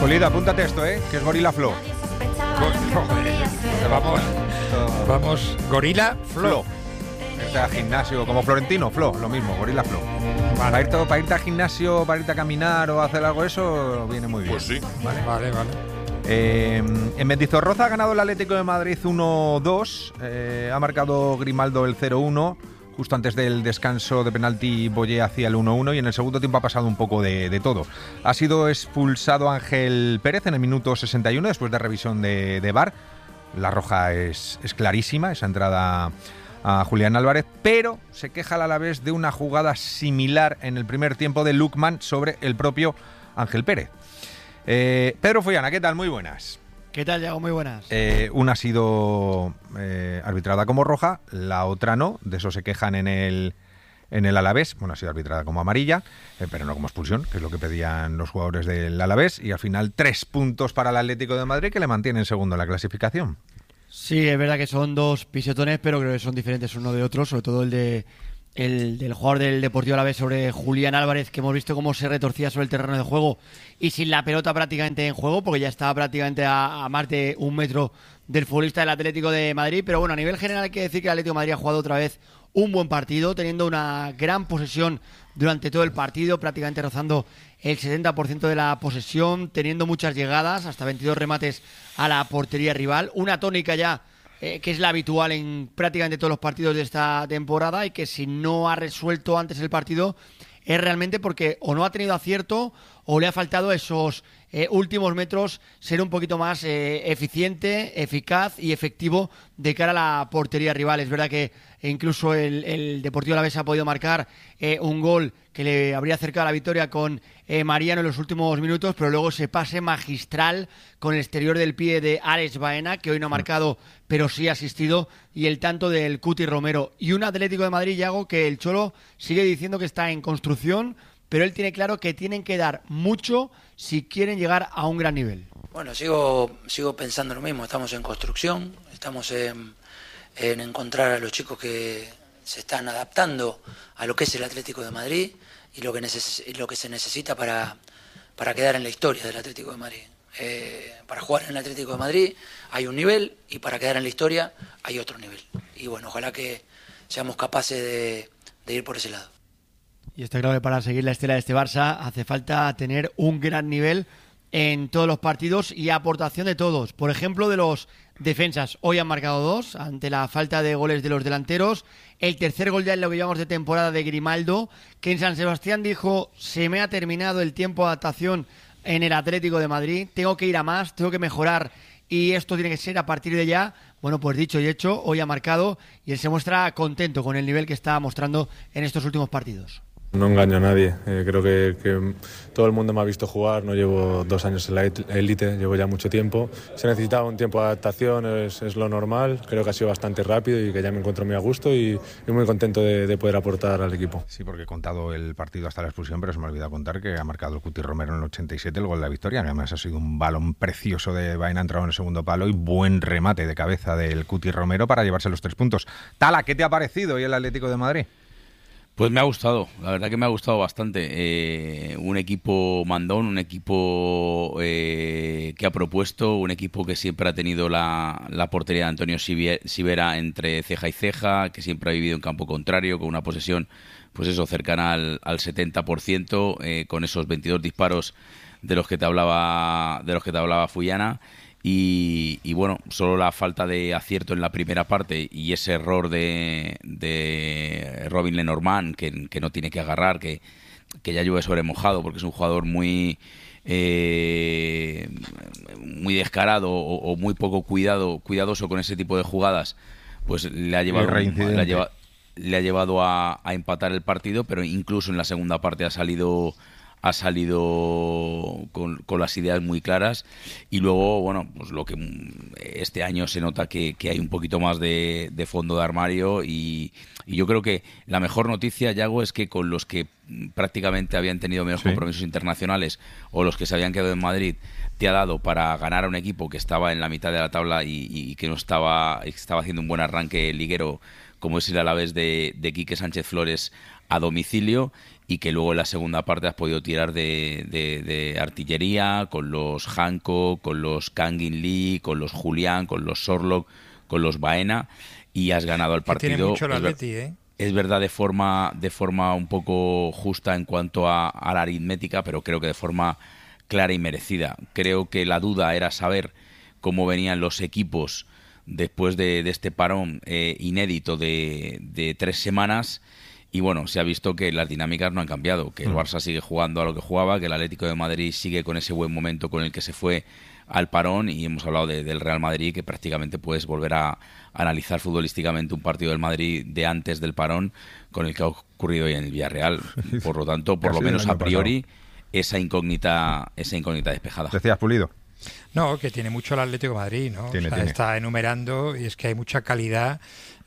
Julita, apúntate esto, que es Gorilla Flow. Vamos, Gorilla Flow. Irte al gimnasio, como Florentino, Flow, lo mismo, Gorilla Flow. Vale. Para irte al gimnasio, para irte a caminar o hacer algo eso, viene muy bien. Pues sí. Vale. En Mendizorroza ha ganado el Atlético de Madrid 1-2. Ha marcado Grimaldo el 0-1. Justo antes del descanso de penalti, Boyé hacía el 1-1 y en el segundo tiempo ha pasado un poco de todo. Ha sido expulsado Ángel Pérez en el minuto 61 después de revisión de VAR. La roja es clarísima, esa entrada a Julián Álvarez, pero se queja el Alavés de una jugada similar en el primer tiempo de Lukman sobre el propio Ángel Pérez. Pedro Follana, ¿qué tal? Muy buenas. ¿Qué tal, Yago? Muy buenas. Una ha sido arbitrada como roja, la otra no, de eso se quejan en el Alavés. Bueno, ha sido arbitrada como amarilla, pero no como expulsión, que es lo que pedían los jugadores del Alavés, y al final 3 puntos para el Atlético de Madrid, que le mantiene en segundo en la clasificación. Sí, es verdad que son dos pisetones, pero creo que son diferentes uno de otro, sobre todo el del jugador del Deportivo Alavés sobre Julián Álvarez, que hemos visto cómo se retorcía sobre el terreno de juego y sin la pelota prácticamente en juego, porque ya estaba prácticamente a más de 1 metro del futbolista del Atlético de Madrid. Pero bueno, a nivel general hay que decir que el Atlético de Madrid ha jugado otra vez un buen partido, teniendo una gran posesión durante todo el partido, prácticamente rozando el 70% de la posesión, teniendo muchas llegadas, hasta 22 remates a la portería rival, una tónica ya que es la habitual en prácticamente todos los partidos de esta temporada, y que si no ha resuelto antes el partido es realmente porque o no ha tenido acierto o le ha faltado esos últimos metros ser un poquito más eficiente, eficaz y efectivo de cara a la portería rival. Es verdad que incluso el Deportivo Alavés ha podido marcar un gol que le habría acercado a la victoria con Mariano en los últimos minutos, pero luego ese pase magistral con el exterior del pie de Alex Baena, que hoy no ha marcado pero sí ha asistido, y el tanto del Cuti Romero. Y un Atlético de Madrid, Yago, que el Cholo sigue diciendo que está en construcción, pero él tiene claro que tienen que dar mucho si quieren llegar a un gran nivel. Bueno, sigo pensando lo mismo. Estamos en construcción, estamos en encontrar a los chicos que se están adaptando a lo que es el Atlético de Madrid y lo que se necesita para quedar en la historia del Atlético de Madrid. Para jugar en el Atlético de Madrid hay un nivel, y para quedar en la historia hay otro nivel. Y bueno, ojalá que seamos capaces de ir por ese lado. Y está claro que para seguir la estela de este Barça hace falta tener un gran nivel en todos los partidos y aportación de todos. Por ejemplo, de los defensas. Hoy han marcado 2 ante la falta de goles de los delanteros. El tercer gol ya en lo que llevamos de temporada de Grimaldo, que en San Sebastián dijo: se me ha terminado el tiempo de adaptación en el Atlético de Madrid, tengo que ir a más, tengo que mejorar, y esto tiene que ser a partir de ya. Bueno, pues dicho y hecho, hoy ha marcado y él se muestra contento con el nivel que está mostrando en estos últimos partidos. No engaño a nadie, creo que todo el mundo me ha visto jugar, no llevo 2 años en la élite, llevo ya mucho tiempo. Se necesitaba un tiempo de adaptación, es lo normal, creo que ha sido bastante rápido y que ya me encuentro muy a gusto y muy contento de poder aportar al equipo. Sí, porque he contado el partido hasta la expulsión, pero se me ha olvidado contar que ha marcado el Cuti Romero en el 87 el gol de la victoria. Además ha sido un balón precioso de Baena, entrado en el segundo palo, y buen remate de cabeza del Cuti Romero para llevarse los 3 puntos. Tala, ¿qué te ha parecido hoy el Atlético de Madrid? Pues me ha gustado, la verdad que me ha gustado bastante. Un equipo mandón, un equipo que ha propuesto, un equipo que siempre ha tenido la portería de Antonio Sivera entre ceja y ceja, que siempre ha vivido en campo contrario, con una posesión pues eso, cercana al 70%, con esos 22 disparos de los que te hablaba Follana. Y bueno, solo la falta de acierto en la primera parte y ese error de Robin Lenormand que no tiene que agarrar, que ya llueve sobre mojado, porque es un jugador muy descarado o muy poco cuidadoso con ese tipo de jugadas, pues le ha llevado a empatar el partido, pero incluso en la segunda parte ha salido con las ideas muy claras. Y luego, bueno, pues lo que este año se nota que hay un poquito más de fondo de armario, y yo creo que la mejor noticia, Yago, es que con los que prácticamente habían tenido menos compromisos internacionales o los que se habían quedado en Madrid, te ha dado para ganar a un equipo que estaba en la mitad de la tabla y que estaba haciendo un buen arranque liguero, como es el Alavés de Quique Sánchez Flores a domicilio. y que luego en la segunda parte has podido tirar de artillería con los Hanko, con los Kangin Lee, con los Julián, con los Sorlock, con los Baena, y has ganado el partido. Tiene mucho el Atleti, ¿eh? Es verdad, de forma un poco justa en cuanto a la aritmética, pero creo que de forma clara y merecida. Creo que la duda era saber cómo venían los equipos después de este parón inédito de 3 semanas. Y bueno, se ha visto que las dinámicas no han cambiado, que el Barça sigue jugando a lo que jugaba, que el Atlético de Madrid sigue con ese buen momento con el que se fue al parón, y hemos hablado del Real Madrid, que prácticamente puedes volver a analizar futbolísticamente un partido del Madrid de antes del parón con el que ha ocurrido hoy en el Villarreal. Por lo tanto, por lo menos a priori, esa incógnita despejada. Decías, Pulido. No, que tiene mucho el Atlético de Madrid, ¿no? Tiene. Está enumerando, y es que hay mucha calidad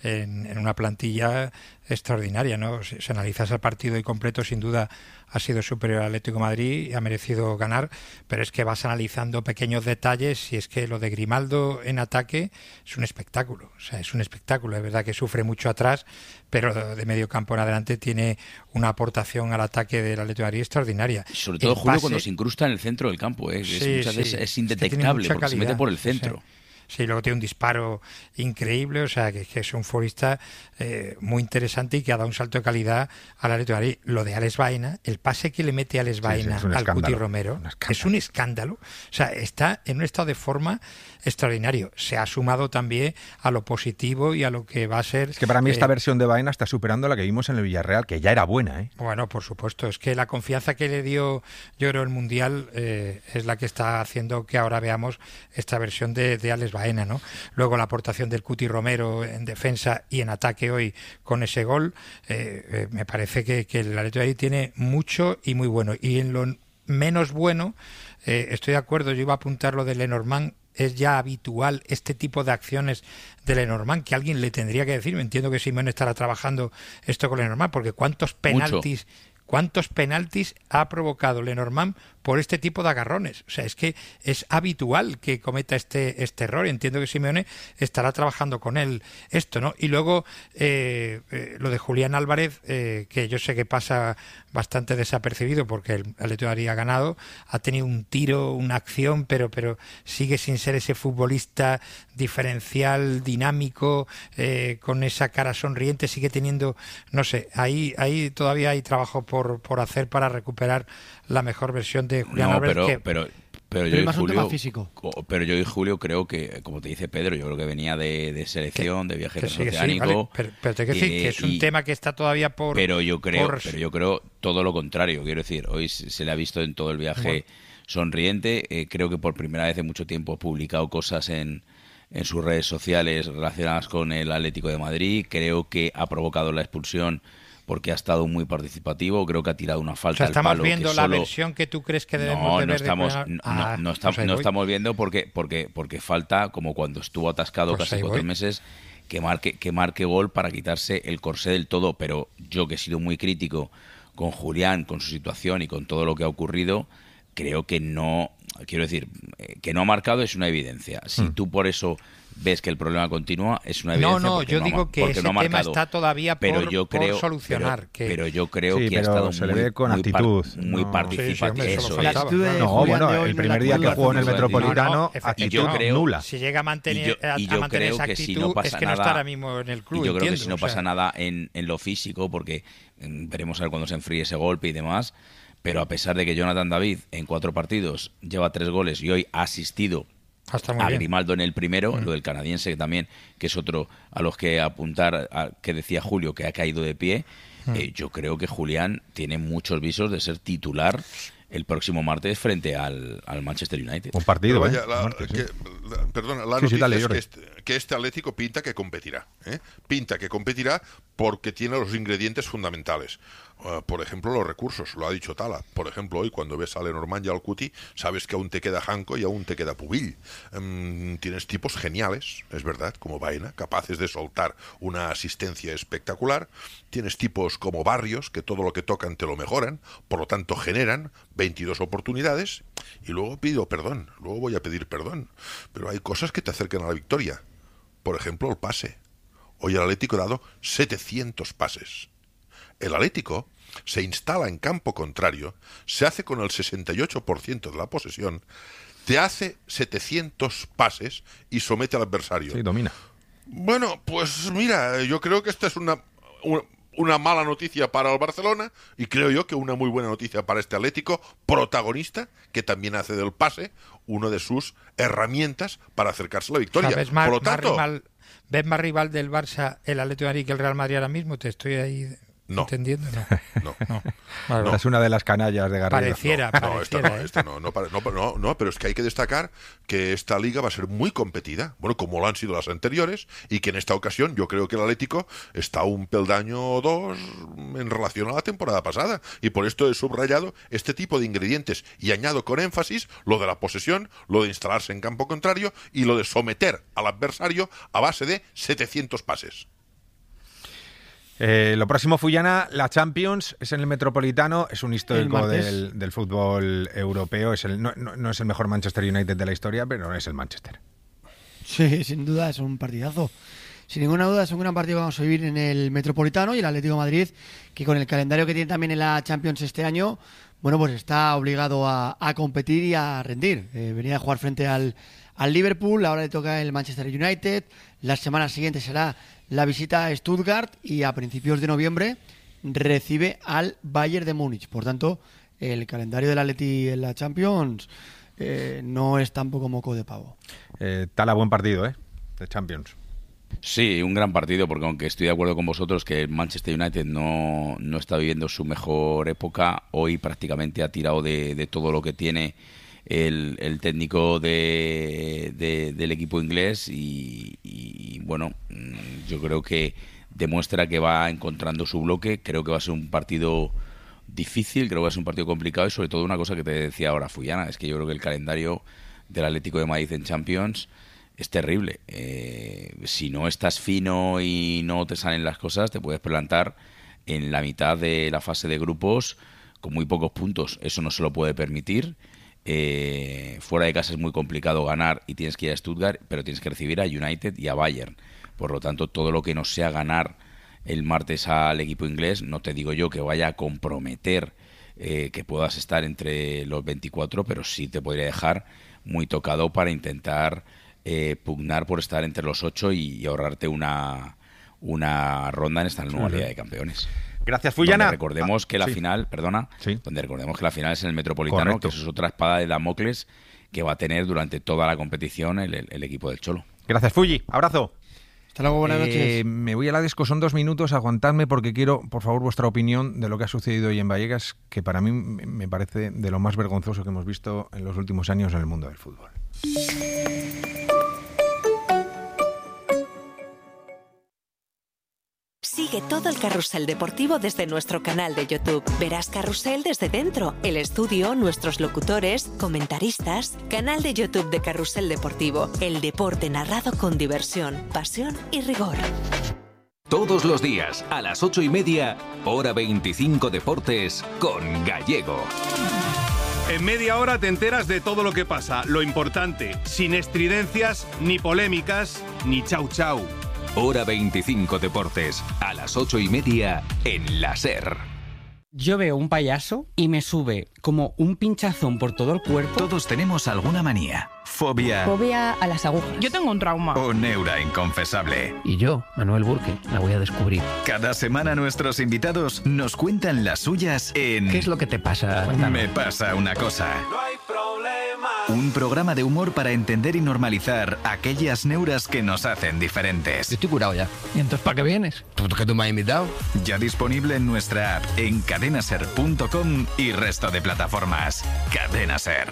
en una plantilla extraordinaria, ¿no? Si analizas el partido y completo, sin duda ha sido superior al Atlético de Madrid y ha merecido ganar, pero es que vas analizando pequeños detalles, y es que lo de Grimaldo en ataque es un espectáculo, o sea, es un espectáculo. Es verdad que sufre mucho atrás, pero de medio campo en adelante tiene una aportación al ataque del Atlético de Madrid extraordinaria. Y sobre todo, Julio, cuando se incrusta en el centro del campo, muchas veces es indetectable, porque calidad, se mete por el centro. Sí, luego tiene un disparo increíble, o sea, que es un futbolista muy interesante y que ha dado un salto de calidad al Atlético de Madrid. Lo de Alex Baena, el pase que le mete Alex Baena al Cuti Romero, es un escándalo. O sea, está en un estado de forma extraordinario. Se ha sumado también a lo positivo y a lo que va a ser... Es que para mí esta versión de Baena está superando a la que vimos en el Villarreal, que ya era buena, ¿eh? Bueno, por supuesto. Es que la confianza que le dio, yo creo, el Mundial es la que está haciendo que ahora veamos esta versión de Alex Baena, ¿no? Luego la aportación del Cuti Romero en defensa y en ataque hoy con ese gol, me parece que el Atlético de Madrid tiene mucho y muy bueno. Y en lo menos bueno, estoy de acuerdo, yo iba a apuntar lo de Lenormand. Es ya habitual este tipo de acciones de Lenormand, que alguien le tendría que decir. Me entiendo que Simeone estará trabajando esto con Lenormand, porque ¿cuántos penaltis ha provocado Lenormand por este tipo de agarrones? O sea, es que es habitual que cometa este error. Entiendo que Simeone estará trabajando con él esto, ¿no? Y luego lo de Julián Álvarez, que yo sé que pasa bastante desapercibido porque el Atlético de Madrid ha ganado, ha tenido un tiro, una acción, pero sigue sin ser ese futbolista diferencial, dinámico, con esa cara sonriente. Sigue teniendo, no sé, ahí todavía hay trabajo por hacer para recuperar la mejor versión de Julián Álvarez. Pero yo más un tema físico. Pero yo y Julio creo que, como te dice Pedro, yo creo que venía de selección, de viaje transoceánico. Sí, vale, pero te quiero decir que es un tema que está todavía por... Pero yo creo todo lo contrario. Quiero decir, hoy se le ha visto en todo el viaje sonriente. Creo que por primera vez en mucho tiempo ha publicado cosas en sus redes sociales relacionadas con el Atlético de Madrid. Creo que ha provocado la expulsión porque ha estado muy participativo. Creo que ha tirado una falta al palo. ¿Estamos viendo la versión que tú crees que debemos de ver? No estamos viendo porque falta, como cuando estuvo atascado casi 4 meses, que marque gol para quitarse el corsé del todo. Pero yo, que he sido muy crítico con Julián, con su situación y con todo lo que ha ocurrido, creo que no... Quiero decir, que no ha marcado es una evidencia. Si tú por eso ves que el problema continúa, es una evidencia. No, yo digo que ese tema está todavía por solucionar. Pero yo creo que ha estado se le ve con actitud. Muy participativo. El primer día que jugó en el Metropolitano, actitud nula. Si llega a mantener esa actitud, es que no está ahora mismo en el club. Y yo creo que si no pasa nada en lo físico, porque veremos a ver cuando se enfríe ese golpe y demás. Pero a pesar de que Jonathan David en 4 partidos lleva 3 goles y hoy ha asistido a Grimaldo en el primero, lo del canadiense también, que es otro a los que apuntar, que decía Julio, que ha caído de pie, yo creo que Julián tiene muchos visos de ser titular el próximo martes frente al Manchester United. Un partido, Perdona, la noticia es que este Atlético pinta que competirá. Pinta que competirá porque tiene los ingredientes fundamentales. Por ejemplo, los recursos, lo ha dicho Tala. Por ejemplo, hoy cuando ves a Lenormand y al Cuti, sabes que aún te queda Hanko y aún te queda Pubill. Tienes tipos geniales, es verdad, como Baena, capaces de soltar una asistencia espectacular. Tienes tipos como Barrios, que todo lo que tocan te lo mejoran, por lo tanto generan 22 oportunidades. Y luego voy a pedir perdón. Pero hay cosas que te acercan a la victoria. Por ejemplo, el pase. Hoy el Atlético ha dado 700 pases. El Atlético se instala en campo contrario, se hace con el 68% de la posesión, te hace 700 pases y somete al adversario. Sí, domina. Bueno, pues mira, yo creo que esta es una mala noticia para el Barcelona y creo yo que una muy buena noticia para este Atlético protagonista, que también hace del pase una de sus herramientas para acercarse a la victoria. ¿Ves Por lo tanto, ¿ves más rival del Barça el Atlético de Madrid que el Real Madrid ahora mismo? Te estoy ahí entendiendo. No. Vale, es una de las canallas de Garrido. Pareciera. No, pero es que hay que destacar que esta liga va a ser muy competida, bueno, como lo han sido las anteriores, y que en esta ocasión yo creo que el Atlético está un peldaño o dos en relación a la temporada pasada, y por esto he subrayado este tipo de ingredientes y añado con énfasis lo de la posesión, lo de instalarse en campo contrario y lo de someter al adversario a base de 700 pases. Lo próximo, Fullana, la Champions, es en el Metropolitano, es un histórico del fútbol europeo, no es el mejor Manchester United de la historia, pero es el Manchester. Sí, sin duda es un partidazo. Sin ninguna duda es un gran partido que vamos a vivir en el Metropolitano, y el Atlético de Madrid, que con el calendario que tiene también en la Champions este año, bueno, pues está obligado a competir y a rendir. Venía a jugar frente al Liverpool, ahora le toca el Manchester United, la semana siguiente será la visita a Stuttgart y a principios de noviembre recibe al Bayern de Múnich. Por tanto, el calendario del Atleti en la Champions no es tampoco moco de pavo. Tala, buen partido, de Champions. Sí, un gran partido, porque aunque estoy de acuerdo con vosotros que el Manchester United no está viviendo su mejor época, hoy prácticamente ha tirado de todo lo que tiene el técnico del equipo inglés y bueno, yo creo que demuestra que va encontrando su bloque. Creo que va a ser un partido difícil, creo que va a ser un partido complicado, y sobre todo una cosa que te decía ahora, Fullana, es que yo creo que el calendario del Atlético de Madrid en Champions es terrible. Si no estás fino y no te salen las cosas, te puedes plantar en la mitad de la fase de grupos con muy pocos puntos. Eso no se lo puede permitir. Fuera de casa es muy complicado ganar y tienes que ir a Stuttgart, pero tienes que recibir a United y a Bayern. Por lo tanto, todo lo que no sea ganar el martes al equipo inglés, no te digo yo que vaya a comprometer que puedas estar entre los 24, pero sí te podría dejar muy tocado para intentar pugnar por estar entre los 8 y ahorrarte una ronda en esta nueva Liga de Campeones. Gracias, Fullana. Donde recordemos que la final, donde recordemos que la final es en el Metropolitano. Correcto. Que eso es otra espada de Damocles que va a tener durante toda la competición el equipo del Cholo. Gracias, Fulli. Abrazo. Hasta luego, buenas noches. Me voy a la disco, son 2 minutos, aguantadme porque quiero, por favor, vuestra opinión de lo que ha sucedido hoy en Vallecas, que para mí me parece de lo más vergonzoso que hemos visto en los últimos años en el mundo del fútbol. Sigue todo el carrusel deportivo desde nuestro canal de YouTube. Verás Carrusel desde dentro, el estudio, nuestros locutores, comentaristas. Canal de YouTube de Carrusel Deportivo. El deporte narrado con diversión, pasión y rigor. Todos los días, a las 8:30, Hora 25 Deportes con Gallego. En media hora te enteras de todo lo que pasa, lo importante, sin estridencias, ni polémicas, ni chau chau. Hora 25 Deportes, a las 8:30 en la SER. Yo veo un payaso y me sube como un pinchazón por todo el cuerpo. Todos tenemos alguna manía. Fobia. Fobia a las agujas. Yo tengo un trauma. O neura inconfesable. Y yo, Manuel Burke, la voy a descubrir. Cada semana nuestros invitados nos cuentan las suyas en... ¿Qué es lo que te pasa? Cuéntame. Me pasa una cosa. No hay problema. Un programa de humor para entender y normalizar aquellas neuras que nos hacen diferentes. Yo estoy curado ya. ¿Y entonces para qué vienes? ¿Porque tú me has invitado? Ya disponible en nuestra app, en cadenaser.com y resto de plataformas. Cadena Ser.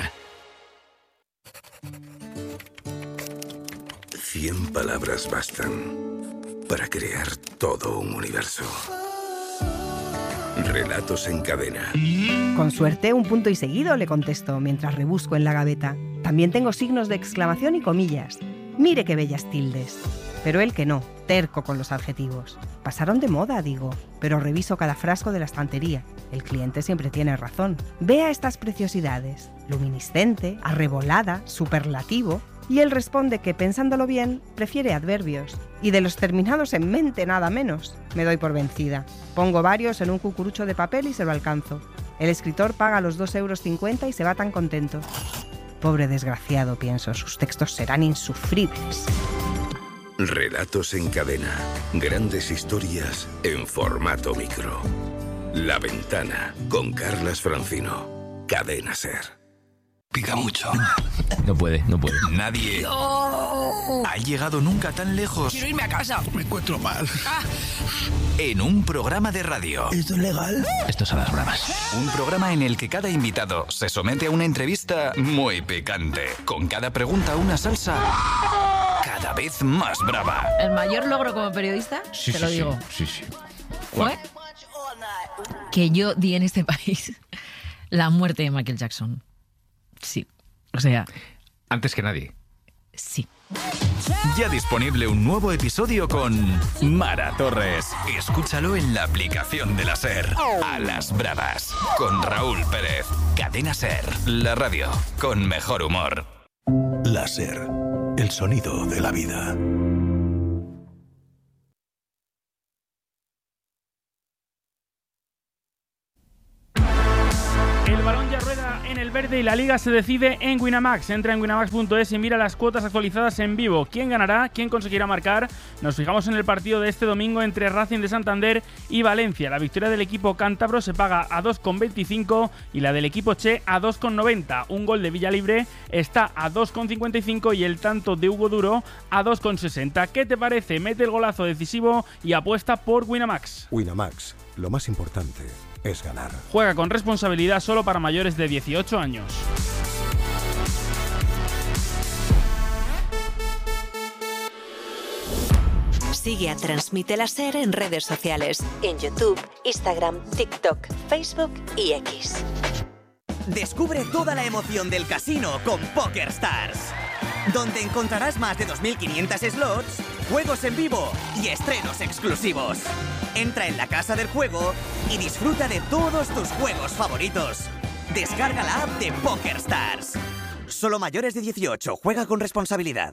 100 palabras bastan para crear todo un universo. Relatos en cadena. Con suerte, un punto y seguido, le contesto, mientras rebusco en la gaveta. También tengo signos de exclamación y comillas. Mire qué bellas tildes. Pero él que no, terco con los adjetivos. Pasaron de moda, digo, pero reviso cada frasco de la estantería. El cliente siempre tiene razón. Vea estas preciosidades. Luminiscente, arrebolada, superlativo. Y él responde que, pensándolo bien, prefiere adverbios. Y de los terminados en mente nada menos. Me doy por vencida. Pongo varios en un cucurucho de papel y se lo alcanzo. El escritor paga los 2,50 € y se va tan contento. Pobre desgraciado, pienso, sus textos serán insufribles. Relatos en cadena. Grandes historias en formato micro. La Ventana, con Carlas Francino. Cadena SER. Pica mucho. No puede. Nadie ha llegado nunca tan lejos. Quiero irme a casa. Me encuentro mal. En un programa de radio. ¿Esto es legal? Esto es a las bravas. Un programa en el que cada invitado se somete a una entrevista muy picante. Con cada pregunta una salsa cada vez más brava. ¿El mayor logro como periodista? Sí, te lo digo. Sí. ¿Fue? Que yo di en este país la muerte de Michael Jackson. Sí. O sea... Antes que nadie. Sí. Ya disponible un nuevo episodio con Mara Torres. Escúchalo en la aplicación de la SER. A las bravas. Con Raúl Pérez. Cadena SER. La radio con mejor humor. La SER. El sonido de la vida. El balón ya rueda en el verde y la liga se decide en Winamax. Entra en winamax.es y mira las cuotas actualizadas en vivo. ¿Quién ganará? ¿Quién conseguirá marcar? Nos fijamos en el partido de este domingo entre Racing de Santander y Valencia. La victoria del equipo cántabro se paga a 2,25 y la del equipo Che a 2,90. Un gol de Villalibre está a 2,55 y el tanto de Hugo Duro a 2,60. ¿Qué te parece? Mete el golazo decisivo y apuesta por Winamax. Winamax, lo más importante es ganar. Juega con responsabilidad, solo para mayores de 18 años. Sigue a Transmite la SER en redes sociales, en YouTube, Instagram, TikTok, Facebook y X. Descubre toda la emoción del casino con PokerStars, donde encontrarás más de 2.500 slots, juegos en vivo y estrenos exclusivos. Entra en la casa del juego y disfruta de todos tus juegos favoritos. Descarga la app de PokerStars. Solo mayores de 18. Juega con responsabilidad.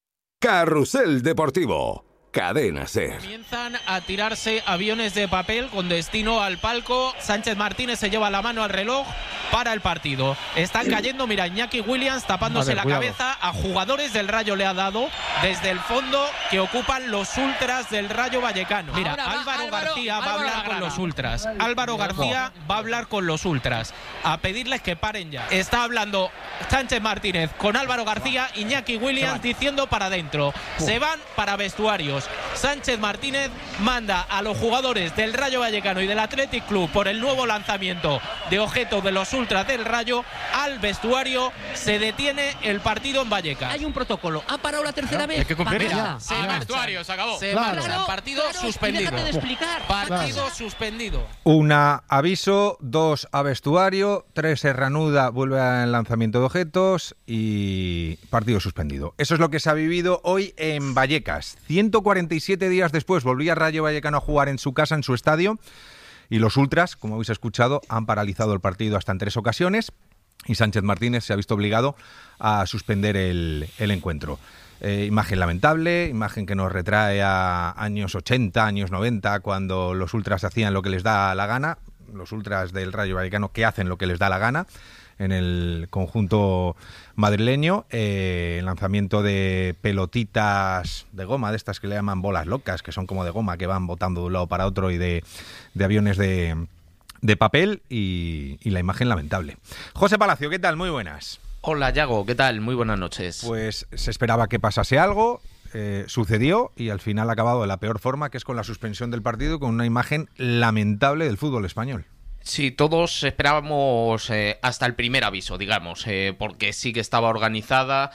Carrusel Deportivo. Cadena SER. Comienzan a tirarse aviones de papel con destino al palco. Sánchez Martínez se lleva la mano al reloj para el partido. Están cayendo, mira, Iñaki Williams tapándose la cabeza. A jugadores del Rayo le ha dado desde el fondo, que ocupan los ultras del Rayo Vallecano. Mira, Álvaro García va a hablar con los ultras. Álvaro García va a hablar con los ultras, a pedirles que paren ya. Está hablando Sánchez Martínez con Álvaro García, Iñaki Williams diciendo para adentro. Se van para vestuarios. Sánchez Martínez manda a los jugadores del Rayo Vallecano y del Athletic Club por el nuevo lanzamiento de objetos de los ultras del Rayo al vestuario. Se detiene el partido en Vallecas. Hay un protocolo. Ha parado la tercera vez. Hay que cumplir ya. Se vestuario, se acabó. Se marcha. Partido suspendido. Déjate de explicar. Partido suspendido. 1 aviso, 2 a vestuario, 3 se reanuda, vuelve al lanzamiento de objetos y partido suspendido. Eso es lo que se ha vivido hoy en Vallecas. 147 días después volvía Rayo Vallecano a jugar en su casa, en su estadio, y los ultras, como habéis escuchado, han paralizado el partido hasta en 3 ocasiones y Sánchez Martínez se ha visto obligado a suspender el encuentro. Imagen lamentable, imagen que nos retrae a años 80, años 90, cuando los ultras hacían lo que les da la gana, los ultras del Rayo Vallecano que hacen lo que les da la gana en el conjunto madrileño. Lanzamiento de pelotitas de goma, de estas que le llaman bolas locas, que son como de goma, que van botando de un lado para otro, y de aviones de papel, y la imagen lamentable. José Palacio, ¿qué tal? Muy buenas. Hola, Yago, ¿qué tal? Muy buenas noches. Pues se esperaba que pasase algo, sucedió y al final ha acabado de la peor forma, que es con la suspensión del partido, con una imagen lamentable del fútbol español. Sí, todos esperábamos hasta el primer aviso, digamos, porque sí que estaba organizada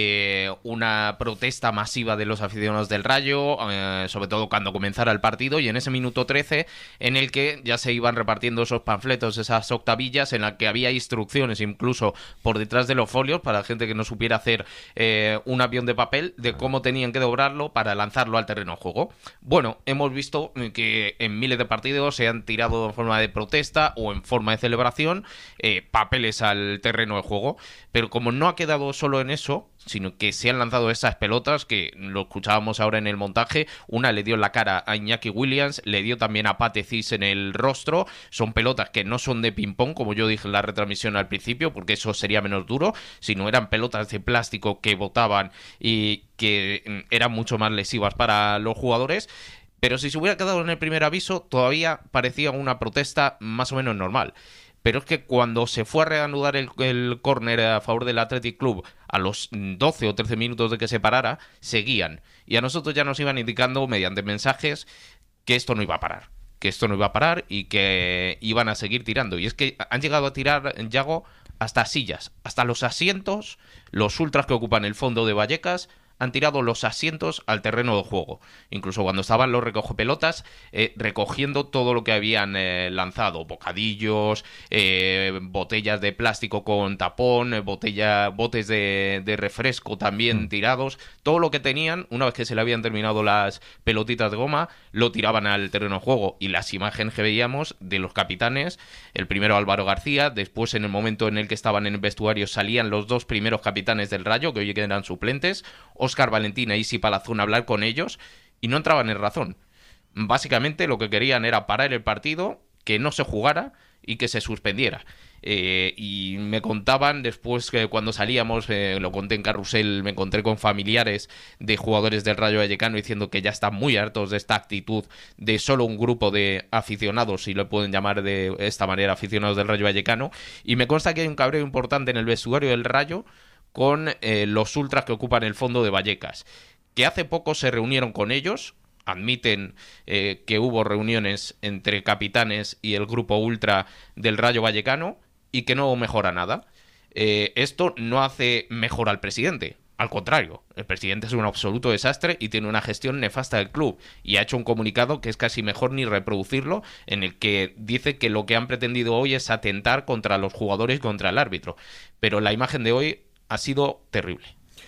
una protesta masiva de los aficionados del Rayo, sobre todo cuando comenzara el partido, y en ese minuto 13 en el que ya se iban repartiendo esos panfletos, esas octavillas en las que había instrucciones incluso por detrás de los folios para la gente que no supiera hacer un avión de papel, de cómo tenían que doblarlo para lanzarlo al terreno de juego. Bueno, hemos visto que en miles de partidos se han tirado en forma de protesta protesta o en forma de celebración papeles al terreno de juego. Pero como no ha quedado solo en eso, sino que se han lanzado esas pelotas, que lo escuchábamos ahora en el montaje, una le dio en la cara a Iñaki Williams, le dio también a Pate Cis en el rostro. Son pelotas que no son de ping-pong, como yo dije en la retransmisión al principio, porque eso sería menos duro, sino eran pelotas de plástico que botaban y que eran mucho más lesivas para los jugadores. Pero si se hubiera quedado en el primer aviso, todavía parecía una protesta más o menos normal. Pero es que cuando se fue a reanudar el córner a favor del Athletic Club a los 12 o 13 minutos de que se parara, seguían. Y a nosotros ya nos iban indicando mediante mensajes que esto no iba a parar. Que esto no iba a parar y que iban a seguir tirando. Y es que han llegado a tirar, Yago, hasta sillas, hasta los asientos. Los ultras que ocupan el fondo de Vallecas han tirado los asientos al terreno de juego. Incluso cuando estaban los recogepelotas recogiendo todo lo que habían lanzado. Bocadillos, botellas de plástico con tapón, botes de refresco también tirados. Todo lo que tenían, una vez que se le habían terminado las pelotitas de goma, lo tiraban al terreno de juego. Y las imágenes que veíamos de los capitanes, el primero Álvaro García, después en el momento en el que estaban en el vestuario salían los dos primeros capitanes del Rayo, que hoy eran suplentes, Óscar Valentín e Isi Palazón, a hablar con ellos, y no entraban en razón. Básicamente lo que querían era parar el partido, que no se jugara y que se suspendiera. Y me contaban después que cuando salíamos, lo conté en Carrusel, me encontré con familiares de jugadores del Rayo Vallecano diciendo que ya están muy hartos de esta actitud de solo un grupo de aficionados, si lo pueden llamar de esta manera, aficionados del Rayo Vallecano. Y me consta que hay un cabreo importante en el vestuario del Rayo con los ultras que ocupan el fondo de Vallecas, que hace poco se reunieron con ellos. Admiten que hubo reuniones entre capitanes y el grupo ultra del Rayo Vallecano y que no mejora nada. Esto no hace mejor al presidente. Al contrario, el presidente es un absoluto desastre y tiene una gestión nefasta del club. Y ha hecho un comunicado que es casi mejor ni reproducirlo, en el que dice que lo que han pretendido hoy es atentar contra los jugadores y contra el árbitro. Pero la imagen de hoy ha sido terrible.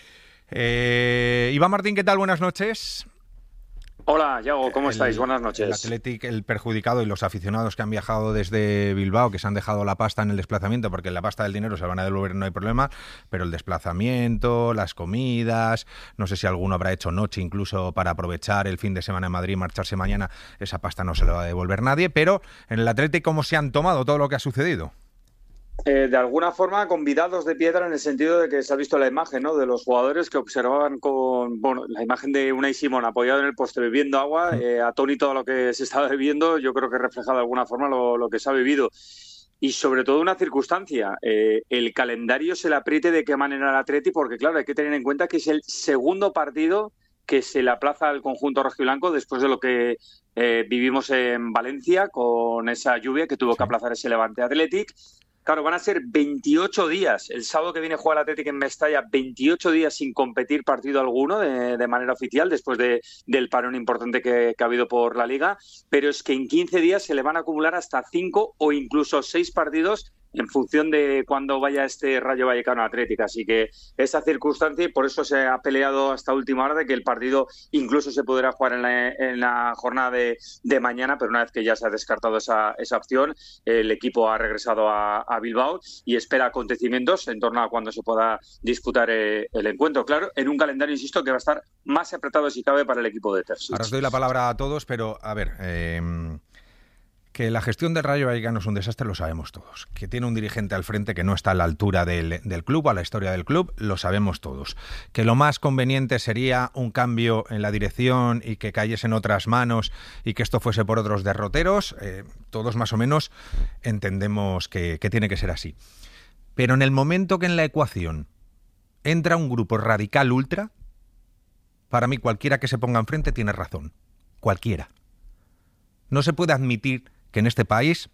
Iván Martín, ¿qué tal? Buenas noches. Hola, Yago, ¿cómo estáis? Buenas noches. El Athletic, el perjudicado, y los aficionados que han viajado desde Bilbao, que se han dejado la pasta en el desplazamiento, porque la pasta del dinero se la van a devolver, no hay problema, pero el desplazamiento, las comidas, no sé si alguno habrá hecho noche incluso para aprovechar el fin de semana en Madrid y marcharse mañana, esa pasta no se la va a devolver nadie. Pero en el Athletic, ¿cómo se han tomado todo lo que ha sucedido? De alguna forma convidados de piedra, en el sentido de que se ha visto la imagen, ¿no?, de los jugadores que observaban la imagen de Unai Simón apoyado en el poste bebiendo agua, atónito a lo que se estaba bebiendo. Yo creo que refleja de alguna forma lo que se ha vivido. Y sobre todo una circunstancia, el calendario se le apriete de qué manera al Atleti, porque claro, hay que tener en cuenta que es el segundo partido que se le aplaza al conjunto rojiblanco después de lo que vivimos en Valencia con esa lluvia que tuvo que aplazar ese Levante Athletic. Claro, van a ser 28 días. El sábado que viene juega el Athletic en Mestalla, 28 días sin competir partido alguno de manera oficial, después del parón importante que ha habido por la Liga. Pero es que en 15 días se le van a acumular hasta 5 o incluso 6 partidos en función de cuándo vaya este Rayo Vallecano Atlético. Así que esa circunstancia, y por eso se ha peleado hasta última hora de que el partido incluso se pudiera jugar en la jornada de mañana, pero una vez que ya se ha descartado esa opción, el equipo ha regresado a Bilbao y espera acontecimientos en torno a cuándo se pueda disputar el encuentro. Claro, en un calendario, insisto, que va a estar más apretado si cabe para el equipo de Terzic. Ahora os doy la palabra a todos, pero a ver... Que la gestión del Rayo Vallecano es un desastre, lo sabemos todos. Que tiene un dirigente al frente que no está a la altura del club, a la historia del club, lo sabemos todos. Que lo más conveniente sería un cambio en la dirección y que cayese en otras manos y que esto fuese por otros derroteros, todos más o menos entendemos que tiene que ser así. Pero en el momento que en la ecuación entra un grupo radical ultra, para mí cualquiera que se ponga enfrente tiene razón. Cualquiera. No se puede admitir que en este país,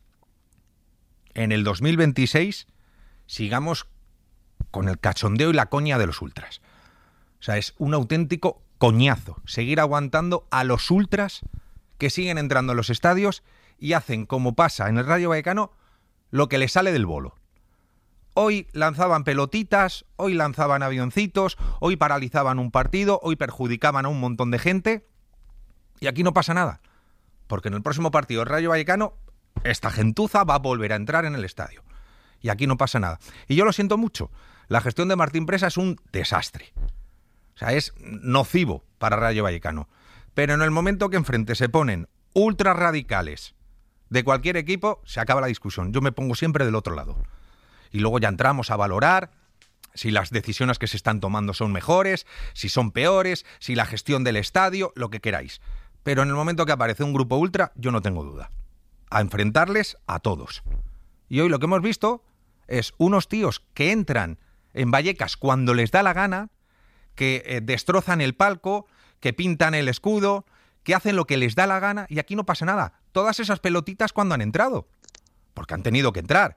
en el 2026, sigamos con el cachondeo y la coña de los ultras. O sea, es un auténtico coñazo seguir aguantando a los ultras que siguen entrando en los estadios y hacen, como pasa en el Rayo Vallecano, lo que les sale del bolo. Hoy lanzaban pelotitas, hoy lanzaban avioncitos, hoy paralizaban un partido, hoy perjudicaban a un montón de gente y aquí no pasa nada. Porque en el próximo partido el Rayo Vallecano esta gentuza va a volver a entrar en el estadio. Y aquí no pasa nada. Y yo lo siento mucho. La gestión de Martín Presa es un desastre. O sea, es nocivo para Rayo Vallecano. Pero en el momento que enfrente se ponen ultras radicales de cualquier equipo, se acaba la discusión. Yo me pongo siempre del otro lado. Y luego ya entramos a valorar si las decisiones que se están tomando son mejores, si son peores, si la gestión del estadio, lo que queráis. Pero en el momento que aparece un grupo ultra, yo no tengo duda. A enfrentarles a todos. Y hoy lo que hemos visto es unos tíos que entran en Vallecas cuando les da la gana, que destrozan el palco, que pintan el escudo, que hacen lo que les da la gana, y aquí no pasa nada. Todas esas pelotitas cuando han entrado, porque han tenido que entrar.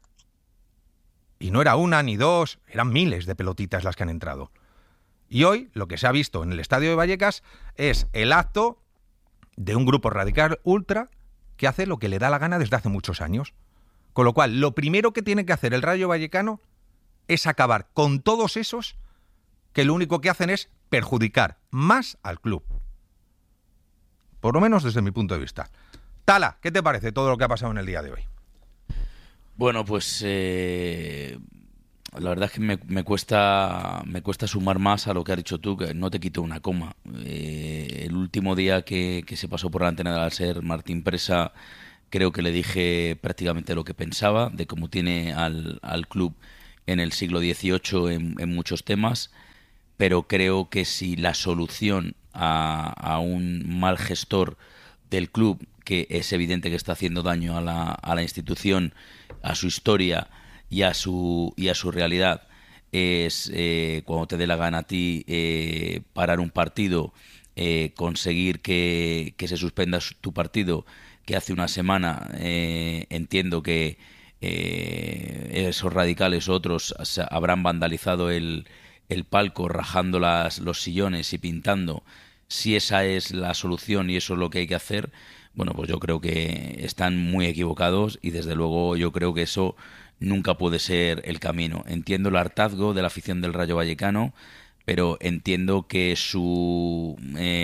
Y no era una ni dos, eran miles de pelotitas las que han entrado. Y hoy lo que se ha visto en el estadio de Vallecas es el acto de un grupo radical ultra que hace lo que le da la gana desde hace muchos años. Con lo cual, lo primero que tiene que hacer el Rayo Vallecano es acabar con todos esos que lo único que hacen es perjudicar más al club. Por lo menos desde mi punto de vista. Tala, ¿qué te parece todo lo que ha pasado en el día de hoy? Bueno, pues la verdad es que me cuesta sumar más a lo que has dicho tú, que no te quito una coma. El último día que se pasó por la antena de Al-Ser Martín Presa, creo que le dije prácticamente lo que pensaba, de cómo tiene al club en el siglo XVIII en muchos temas, pero creo que si la solución a un mal gestor del club, que es evidente que está haciendo daño a la institución, a su historia y a su realidad, es cuando te dé la gana a ti parar un partido, conseguir que se suspenda tu partido, que hace una semana entiendo que esos radicales otros habrán vandalizado el palco, rajando los sillones y pintando. Si esa es la solución y eso es lo que hay que hacer, bueno, pues yo creo que están muy equivocados y desde luego yo creo que eso nunca puede ser el camino. Entiendo el hartazgo de la afición del Rayo Vallecano, pero entiendo que su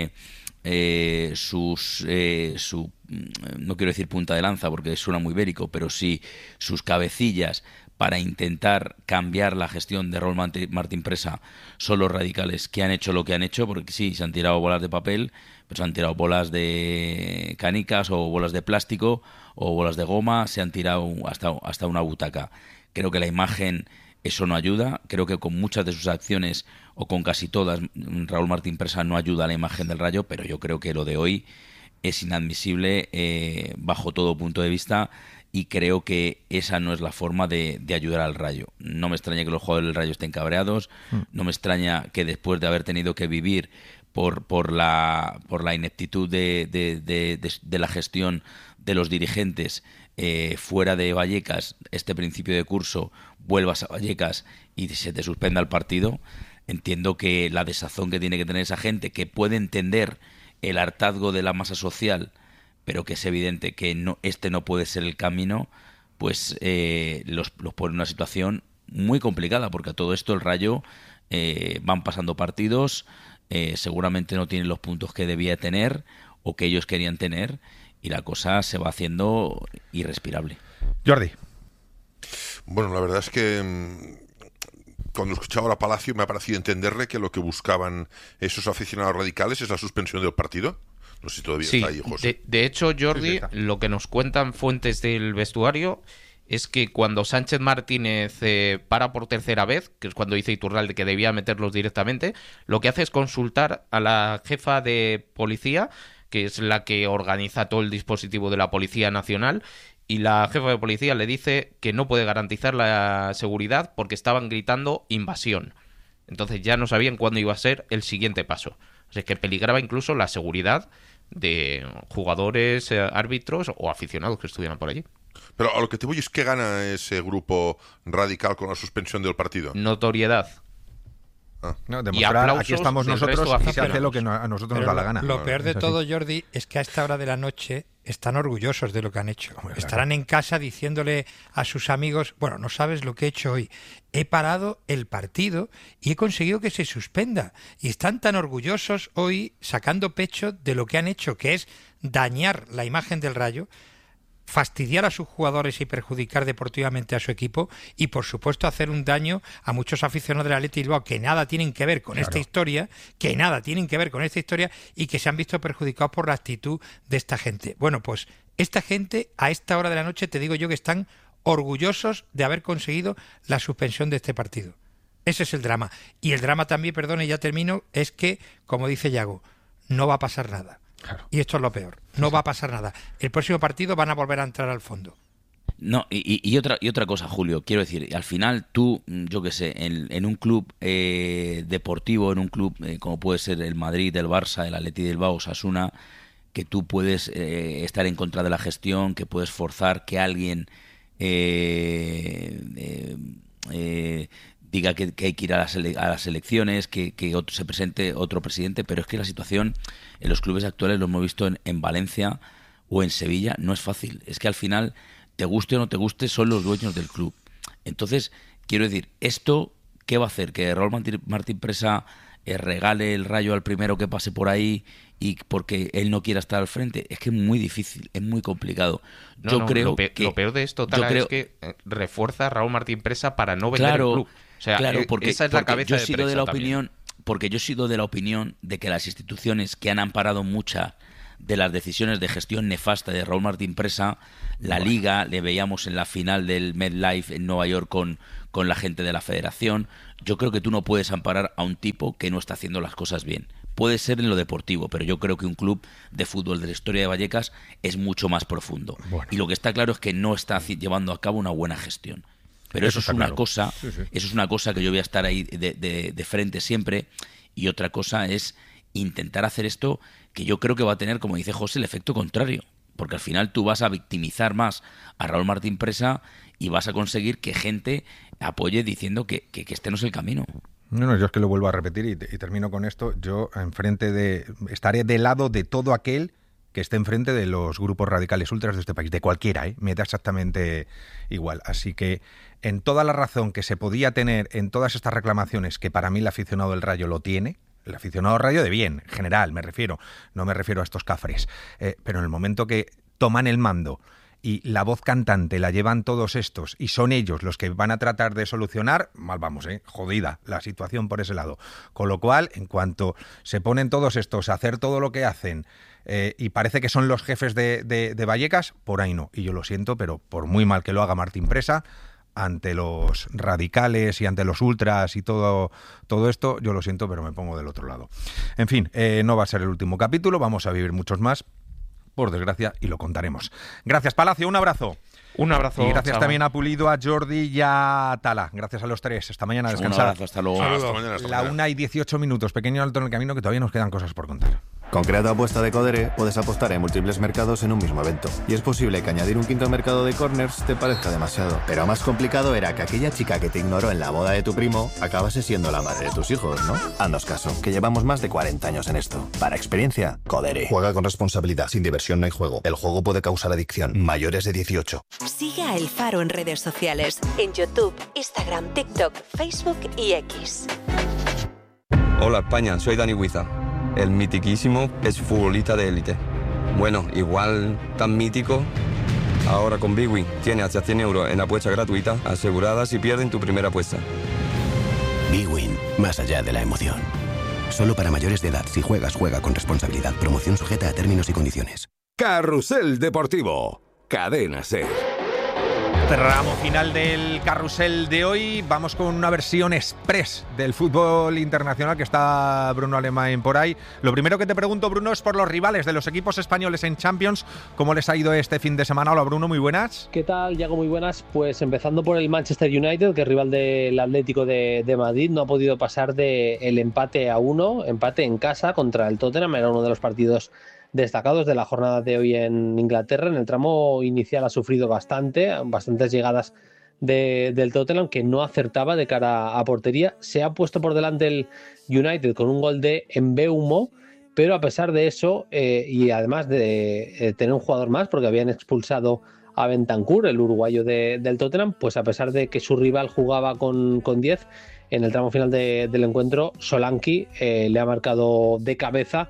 no quiero decir punta de lanza porque suena muy bélico, pero sí sus cabecillas para intentar cambiar la gestión de Raúl Martín Presa son los radicales que han hecho lo que han hecho, porque sí, se han tirado bolas de papel, pero se han tirado bolas de canicas o bolas de plástico o bolas de goma, se han tirado hasta una butaca. Creo que la imagen, eso no ayuda. Creo que con muchas de sus acciones, o con casi todas, Raúl Martín Presa no ayuda a la imagen del Rayo, pero yo creo que lo de hoy es inadmisible bajo todo punto de vista, y creo que esa no es la forma de ayudar al Rayo. No me extraña que los jugadores del Rayo estén cabreados, no me extraña que después de haber tenido que vivir por la ineptitud de la gestión de los dirigentes fuera de Vallecas, este principio de curso, vuelvas a Vallecas y se te suspenda el partido. Entiendo que la desazón que tiene que tener esa gente, que puede entender el hartazgo de la masa social, pero que es evidente que este no puede ser el camino, pues los pone en una situación muy complicada, porque a todo esto el Rayo van pasando partidos, seguramente no tienen los puntos que debía tener o que ellos querían tener, y la cosa se va haciendo irrespirable. Jordi. Bueno, la verdad es que cuando escuchaba a Palacio me ha parecido entenderle que lo que buscaban esos aficionados radicales es la suspensión del partido. No sé si todavía está ahí, José. De hecho, Jordi, lo que nos cuentan fuentes del vestuario es que cuando Sánchez Martínez para por tercera vez, que es cuando dice Iturralde que debía meterlos directamente, lo que hace es consultar a la jefa de policía, que es la que organiza todo el dispositivo de la Policía Nacional, y la jefa de policía le dice que no puede garantizar la seguridad porque estaban gritando invasión. Entonces ya no sabían cuándo iba a ser el siguiente paso. O sea, que peligraba incluso la seguridad de jugadores, árbitros o aficionados que estuvieran por allí. Pero a lo que te voy es que gana ese grupo radical con la suspensión del partido. Notoriedad. No, demostrar, aquí estamos nosotros y se hace lo que a nosotros nos da la gana. Lo peor de todo, Jordi, es que a esta hora de la noche están orgullosos de lo que han hecho. Estarán en casa diciéndole a sus amigos, bueno, no sabes lo que he hecho hoy. He parado el partido y he conseguido que se suspenda. Y están tan orgullosos hoy, sacando pecho de lo que han hecho, que es dañar la imagen del Rayo. fastidiar a sus jugadores y perjudicar deportivamente a su equipo y, por supuesto, hacer un daño a muchos aficionados del Athletic Bilbao que nada tienen que ver con esta historia, y que se han visto perjudicados por la actitud de esta gente. Bueno, pues esta gente, a esta hora de la noche, te digo yo que están orgullosos de haber conseguido la suspensión de este partido. Ese es el drama. Y el drama también, perdón, y ya termino, es que, como dice Yago, no va a pasar nada. Claro. Y esto es lo peor. No va a pasar nada. El próximo partido van a volver a entrar al fondo. No, y otra cosa, Julio, quiero decir, al final tú, yo qué sé, en un club deportivo, en un club como puede ser el Madrid, el Barça, el Athletic Bilbao, Osasuna, que tú puedes estar en contra de la gestión, que puedes forzar que alguien diga que hay que ir a las elecciones, que se presente otro presidente, pero es que la situación en los clubes actuales, lo hemos visto en Valencia o en Sevilla, no es fácil. Es que al final, te guste o no te guste, son los dueños del club. Entonces, quiero decir, ¿esto qué va a hacer? ¿Que Raúl Martín Presa regale el Rayo al primero que pase por ahí y porque él no quiera estar al frente? Es que es muy difícil, es muy complicado. Lo peor de esto, Tala, es que refuerza a Raúl Martín Presa para no vender el club. O sea, porque esa es la cabeza de Presa también. Porque yo he sido de la opinión de que las instituciones que han amparado muchas de las decisiones de gestión nefasta de Raúl Martín Presa, la Liga, le veíamos en la final del MetLife en Nueva York con la gente de la federación. Yo creo que tú no puedes amparar a un tipo que no está haciendo las cosas bien. Puede ser en lo deportivo, pero yo creo que un club de fútbol de la historia de Vallecas es mucho más profundo. Bueno. Y lo que está claro es que no está llevando a cabo una buena gestión. Pero eso es una cosa, eso es una cosa que yo voy a estar ahí de frente siempre, y otra cosa es intentar hacer esto que yo creo que va a tener, como dice José, el efecto contrario, porque al final tú vas a victimizar más a Raúl Martín Presa y vas a conseguir que gente apoye diciendo que este no es el camino. No, yo es que lo vuelvo a repetir y termino con esto. Yo estaré del lado de todo aquel que esté enfrente de los grupos radicales ultras de este país, de cualquiera, me da exactamente igual. Así que en toda la razón que se podía tener en todas estas reclamaciones, que para mí el aficionado del Rayo lo tiene, el aficionado del Rayo de bien, general me refiero, no me refiero a estos cafres, pero en el momento que toman el mando y la voz cantante la llevan todos estos y son ellos los que van a tratar de solucionar, mal vamos, jodida la situación por ese lado. Con lo cual, en cuanto se ponen todos estos a hacer todo lo que hacen, y parece que son los jefes de Vallecas, por ahí no. Y yo lo siento, pero por muy mal que lo haga Martín Presa, ante los radicales y ante los ultras y todo esto, yo lo siento, pero me pongo del otro lado. En fin, no va a ser el último capítulo, vamos a vivir muchos más, por desgracia, y lo contaremos. Gracias, Palacio, un abrazo. Un abrazo. Y gracias también a Pulido, a Jordi y a Tala. Gracias a los tres. Hasta mañana, descansad. Un abrazo, hasta luego. Hasta mañana. 1:18, pequeño alto en el camino, que todavía nos quedan cosas por contar. Con Creato Apuesta de Codere puedes apostar en múltiples mercados en un mismo evento. Y es posible que añadir un quinto mercado de corners te parezca demasiado. Pero más complicado era que aquella chica que te ignoró en la boda de tu primo acabase siendo la madre de tus hijos, ¿no? Haznos caso, que llevamos más de 40 años en esto. Para experiencia, Codere. Juega con responsabilidad. Sin diversión no hay juego. El juego puede causar adicción. Mayores de 18. Sigue a El Faro en redes sociales. En YouTube, Instagram, TikTok, Facebook y X. Hola España, soy Dani Huiza. El mitiquísimo exfutbolista de élite. Bueno, igual tan mítico. Ahora con Bwin tiene hasta 100 euros en apuesta gratuita asegurada si pierden tu primera apuesta. Bwin, más allá de la emoción. Solo para mayores de edad. Si juegas, juega con responsabilidad. Promoción sujeta a términos y condiciones. Carrusel Deportivo. Cadena SER. Tramo final del carrusel de hoy. Vamos con una versión express del fútbol internacional, que está Bruno Alemán por ahí. Lo primero que te pregunto, Bruno, es por los rivales de los equipos españoles en Champions. ¿Cómo les ha ido este fin de semana? Hola, Bruno, muy buenas. ¿Qué tal, Yago? Muy buenas. Pues empezando por el Manchester United, que es rival del Atlético de Madrid, no ha podido pasar del empate a 1, empate en casa contra el Tottenham. Era uno de los partidos destacados de la jornada de hoy en Inglaterra. En el tramo inicial ha sufrido bastantes llegadas del Tottenham, que no acertaba de cara a portería. Se ha puesto por delante el United con un gol de Mbeumo, pero a pesar de eso, y además de tener un jugador más, porque habían expulsado a Bentancur, el uruguayo del Tottenham, pues a pesar de que su rival jugaba con 10, en el tramo final del encuentro, Solanke le ha marcado de cabeza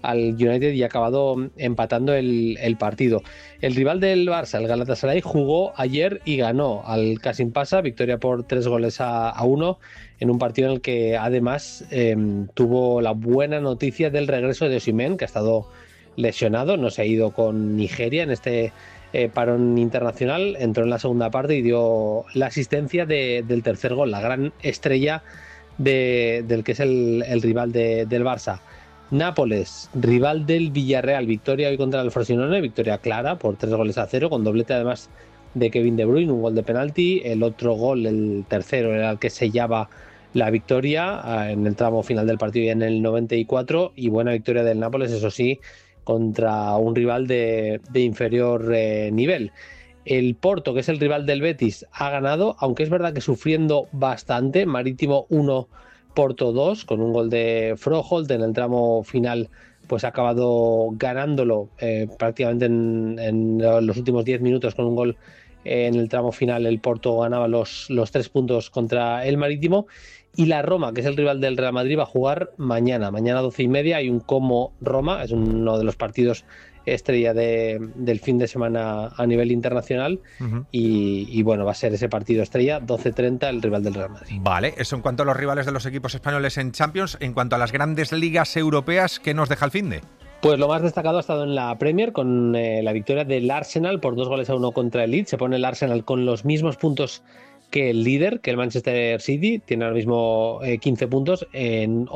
al United y ha acabado empatando el partido. El rival del Barça, el Galatasaray, jugó ayer y ganó al Kasim Pasa, victoria por 3-1 en un partido en el que además tuvo la buena noticia del regreso de Osimhen, que ha estado lesionado, no se ha ido con Nigeria en este parón internacional, entró en la segunda parte y dio la asistencia del tercer gol, la gran estrella del que es el rival del Barça. Nápoles, rival del Villarreal, victoria hoy contra el Frosinone, victoria clara por 3-0, con doblete además de Kevin De Bruyne, un gol de penalti, el otro gol, el tercero, era el que sellaba la victoria en el tramo final del partido y en el 94, y buena victoria del Nápoles, eso sí, contra un rival de inferior nivel. El Porto, que es el rival del Betis, ha ganado, aunque es verdad que sufriendo bastante. Marítimo 1, Porto 2, con un gol de Froholt en el tramo final, pues ha acabado ganándolo prácticamente en los últimos 10 minutos, con un gol en el tramo final. El Porto ganaba los 3 puntos contra el Marítimo. Y la Roma, que es el rival del Real Madrid, va a jugar mañana 12:30. Hay un Como Roma, es uno de los partidos estrella del fin de semana a nivel internacional. Y bueno, va a ser ese partido estrella, 12:30, el rival del Real Madrid. Vale, eso en cuanto a los rivales de los equipos españoles en Champions. En cuanto a las grandes ligas europeas, ¿qué nos deja el finde? Pues lo más destacado ha estado en la Premier, con la victoria del Arsenal por 2-1 contra el Leeds. Se pone el Arsenal con los mismos puntos que el líder, que el Manchester City, tiene ahora mismo 15 puntos en